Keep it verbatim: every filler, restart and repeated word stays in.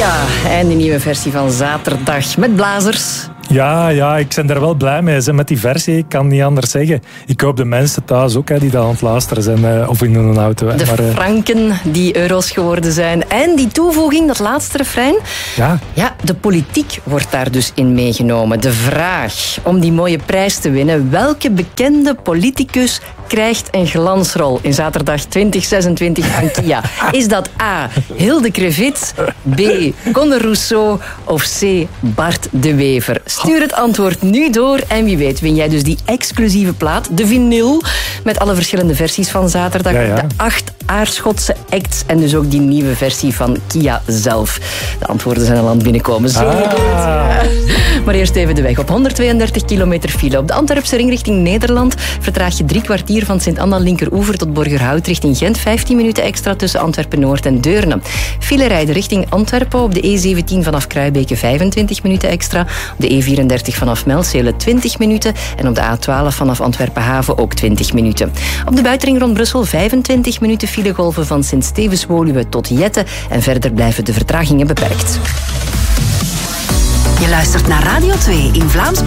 Kia en de nieuwe versie van zaterdag met blazers. Ja, ja, ik ben er wel blij mee hè, met die versie. Ik kan niet anders zeggen. Ik hoop de mensen thuis ook hè, die dat aan het luisteren zijn. Uh, of in een auto. Hè. De maar, uh... franken die euro's geworden zijn. En die toevoeging, dat laatste refrein. Ja. Ja, de politiek wordt daar dus in meegenomen. De vraag om die mooie prijs te winnen. Welke bekende politicus krijgt een glansrol in zaterdag twintig zesentwintig van Kia? Is dat A. Hilde Krevit, B. Conor Rousseau of C. Bart de Wever? Stuur het antwoord nu door en wie weet win jij dus die exclusieve plaat, de vinyl, met alle verschillende versies van zaterdag. Ja, ja. De acht Aarschotse acts en dus ook die nieuwe versie van Kia zelf. De antwoorden zijn al aan het binnenkomen. Zo ah. Maar eerst even de weg. Op honderdtweeëndertig kilometer file. Op de Antwerpse ring richting Nederland vertraag je drie kwartier van Sint-Anna linkeroever tot Borgerhout richting Gent. vijftien minuten extra tussen Antwerpen-Noord en Deurne. File rijden richting Antwerpen op de E zeventien vanaf Kruibeke vijfentwintig minuten extra. Op de E vierendertig vanaf Melcele twintig minuten. En op de A twaalf vanaf Antwerpen-Haven ook twintig minuten. Op de buitenring rond Brussel vijfentwintig minuten filegolven van Sint-Stevens-Woluwe tot Jette. En verder blijven de vertragingen beperkt. Je luistert naar Radio twee in Vlaams